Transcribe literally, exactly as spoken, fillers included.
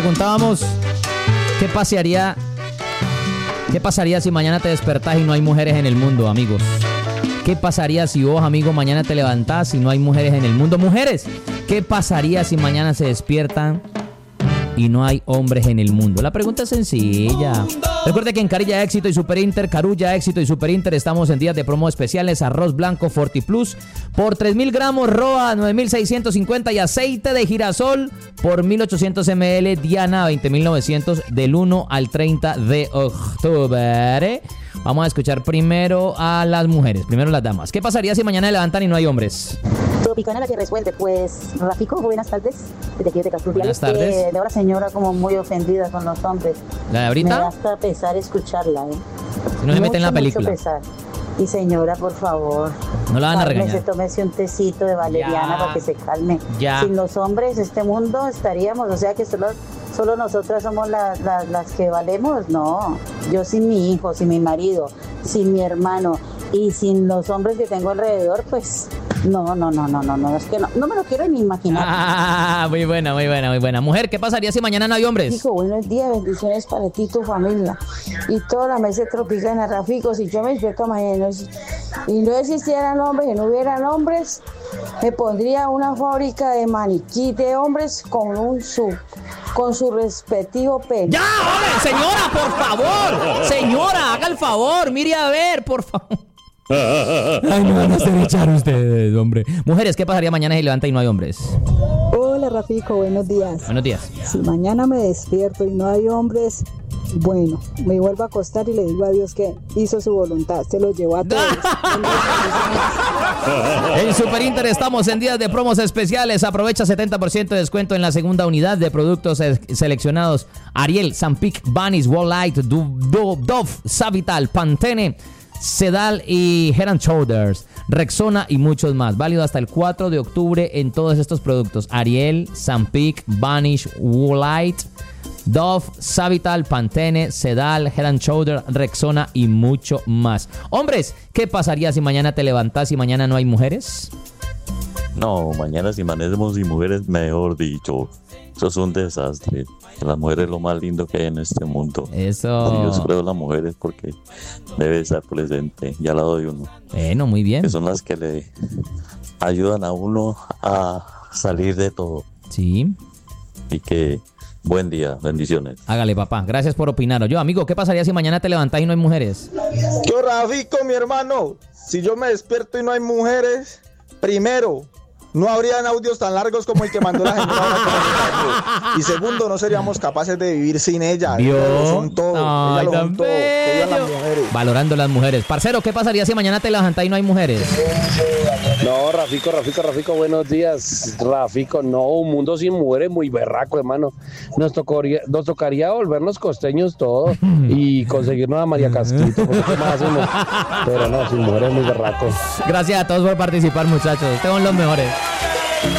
Preguntábamos qué pasaría, qué pasaría si mañana te despertás y no hay mujeres en el mundo, amigos. ¿Qué pasaría si vos, amigo, mañana te levantás y no hay mujeres en el mundo? Mujeres, ¿qué pasaría si mañana se despiertan y no hay hombres en el mundo? La pregunta es sencilla. Recuerde que en Carilla Éxito y Super Inter, Carulla Éxito y Super Inter estamos en días de promo especiales. Arroz blanco Forti Plus por tres mil gramos, Roa nueve mil seiscientos cincuenta y aceite de girasol por mil ochocientos mililitros, Diana veinte mil novecientos del uno al treinta de octubre. Vamos a escuchar primero a las mujeres, primero las damas. ¿Qué pasaría si mañana se levantan y no hay hombres? Tropicana la que resuelve. Pues, Rafico, buenas tardes. Desde aquí de Castrupiales. Buenas tardes. Eh, de ahora señora como muy ofendida con los hombres. ¿La de ahorita? Me da hasta pesar escucharla, ¿eh? Si no se mete en la película. Mucho pesar. Y señora, por favor, no la van a regañar. Se tómese un tecito de valeriana ya, para que se calme. Ya. Sin los hombres, este mundo estaríamos, o sea que solo, solo nosotras somos la, la, las que valemos. No, yo sin mi hijo, sin mi marido, sin mi hermano y sin los hombres que tengo alrededor, pues no, no, no, no, no, no, es que no, no me lo quiero ni imaginar. Ah, muy buena, muy buena, muy buena. Mujer, ¿qué pasaría si mañana no hay hombres? Hijo, buenos días, bendiciones para ti y tu familia. Y toda la mesa tropicana, Rafico, si yo me despierto mañana y no existieran hombres, y no hubieran hombres, me pondría una fábrica de maniquí de hombres con un su, con su respectivo pene. ¡Ya, hombre! Señora, por favor. Señora, haga el favor, mire a ver, por favor. Ay, me van a hacer echar ustedes, hombre. Mujeres, ¿qué pasaría mañana si levanta y no hay hombres? Hola, Rafico, buenos días. Buenos días. Si mañana me despierto y no hay hombres, bueno, me vuelvo a acostar y le digo a Dios que hizo su voluntad, se los llevó a todos. En Super Inter estamos en días de promos especiales. Aprovecha setenta por ciento de descuento en la segunda unidad de productos seleccionados: Ariel, Sampic, Vanish, Walllight, Dove, Savital, Pantene, Sedal y Head and Shoulders, Rexona y muchos más. Válido hasta el cuatro de octubre en todos estos productos: Ariel, Sampic, Vanish, Walllight, Dove, Savital, Pantene, Sedal, Head and Shoulders, Rexona y mucho más. Hombres, ¿qué pasaría si mañana te levantás y mañana no hay mujeres? No, mañana si amanecemos sin mujeres, mejor dicho, eso es un desastre. Las mujeres es lo más lindo que hay en este mundo. Eso. Dios creo las mujeres porque debe estar presente y al lado de uno. Bueno, muy bien. Que son las que le ayudan a uno a salir de todo. Sí. Y que buen día, bendiciones. Hágale, papá. Gracias por opinar. Yo, amigo, ¿qué pasaría si mañana te levantás y no hay mujeres? Yo, Rafico, mi hermano, si yo me despierto y no hay mujeres, primero, no habrían audios tan largos como el que mandó la señora. Y segundo, no seríamos capaces de vivir sin ella. ¿Vio? Ella lo son todo. Ay, ella lo son todo. Ella las mujeres. Valorando las mujeres. Parcero, ¿qué pasaría si mañana te levantás y no hay mujeres? No, Rafico, Rafico, Rafico, buenos días. Rafico, no, un mundo sin mujeres muy berraco, hermano. Nos tocaría, nos tocaría volvernos costeños todos y conseguirnos a María Casquito, porque ¿qué más hacemos? Pero no, sin mujeres muy berraco. Gracias a todos por participar, muchachos. Ustedes son los mejores.